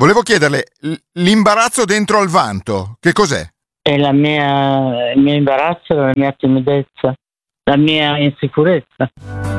Volevo chiederle, l'imbarazzo dentro al vanto, che cos'è? È il mio imbarazzo, la mia timidezza, la mia insicurezza.